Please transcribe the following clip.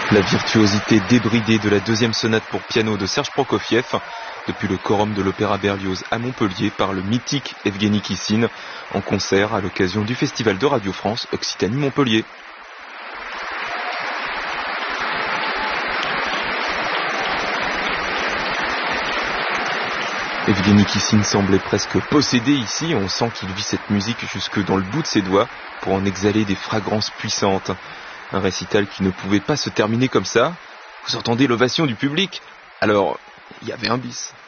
La virtuosité débridée de la deuxième sonate pour piano de Serge Prokofiev, depuis le Quorum de l'Opéra Berlioz à Montpellier par le mythique Evgueni Kissine, en concert à l'occasion du Festival de Radio France Occitanie-Montpellier. Evgueni Kissine semblait presque possédé ici, on sent qu'il vit cette musique jusque dans le bout de ses doigts pour en exhaler des fragrances puissantes. Un récital qui ne pouvait pas se terminer comme ça. Vous entendez l'ovation du public? Alors, il y avait un bis.